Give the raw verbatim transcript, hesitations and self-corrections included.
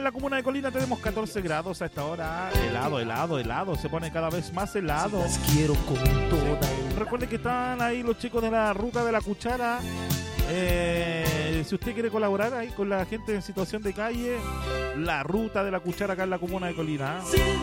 la comuna de Colina tenemos catorce grados a esta hora. Helado, helado, helado. Se pone cada vez más helado. Las quiero con toda. Recuerden que están ahí los chicos de la Ruta de la Cuchara. Eh, si usted quiere colaborar ahí con la gente en situación de calle, la Ruta de la Cuchara acá en la comuna de Colina.